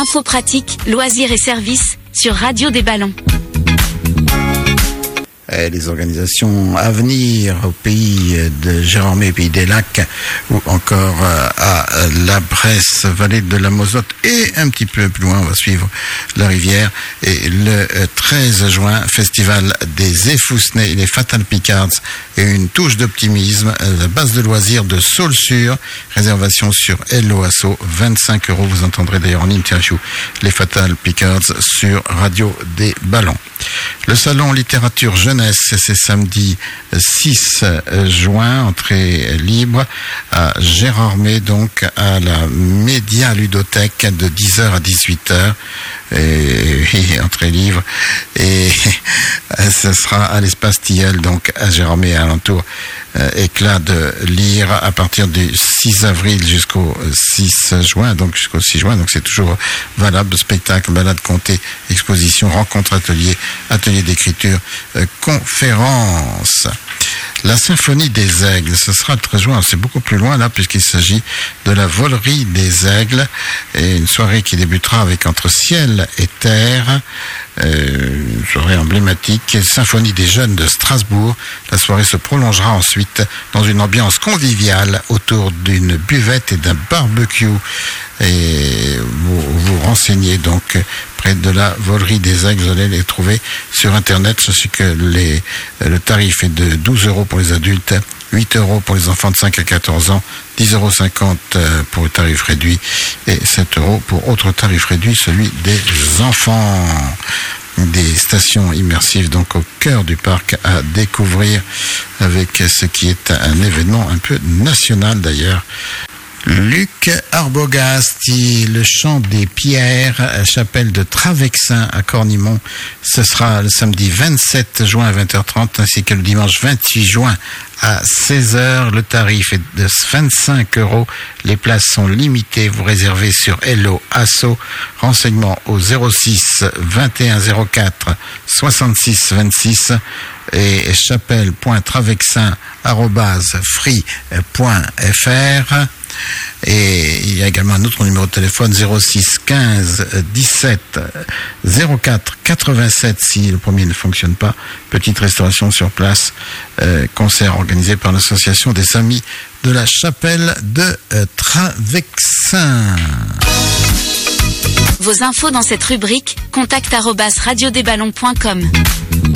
Infos pratiques, loisirs et services sur Radio des Ballons. Les organisations à venir au pays de Gérardmer, pays des Lacs, ou encore à la Bresse, vallée de la Mozotte, et un petit peu plus loin, on va suivre la rivière. Et le 13 juin, festival des Effousnets et les Fatal Picards, et une touche d'optimisme, la base de loisirs de Saulsure, réservation sur Hello Asso, 25 €. Vous entendrez d'ailleurs en interview les Fatal Picards sur Radio des Ballons. Le salon littérature jeunesse, c'est samedi 6 juin, entrée libre à Gérardmer, donc à la Média Ludothèque de 10h à 18h. Et entrée libre, et ce sera à l'espace Tilleul, donc à Gérardmer et alentour. Éclat de lire à partir du 6 avril jusqu'au 6 juin, donc jusqu'au 6 juin, donc c'est toujours valable. Spectacle, balade comptée, exposition, rencontre, atelier d'écriture, conférence. La symphonie des aigles, ce sera le 13 juin, c'est beaucoup plus loin là, puisqu'il s'agit de la volerie des aigles, et une soirée qui débutera avec Entre ciel et terre, une soirée emblématique, symphonie des jeunes de Strasbourg. La soirée se prolongera ensuite dans une ambiance conviviale autour d'une buvette et d'un barbecue. Et vous renseignez donc près de la volerie des aigles, vous allez les trouver sur internet. Sachez que le tarif est de 12 € pour les adultes, 8 € pour les enfants de 5 à 14 ans, 10,50 € pour le tarif réduit et 7 € pour autre tarif réduit, celui des enfants. Des stations immersives donc au cœur du parc à découvrir, avec ce qui est un événement un peu national d'ailleurs. Luc Arbogasti, le chant des pierres, chapelle de Travexin à Cornimont. Ce sera le samedi 27 juin à 20h30 ainsi que le dimanche 28 juin à 16h. Le tarif est de 25 €. Les places sont limitées. Vous réservez sur Hello Asso. Renseignements au 06 21 04 66 26 et chapelle.travexin@free.fr. Et il y a également un autre numéro de téléphone, 06 15 17 04 87 si le premier ne fonctionne pas. Petite restauration sur place, concert organisé par l'association des Amis de la Chapelle de Travexin. Vos infos dans cette rubrique, contact@radiodesballons.com.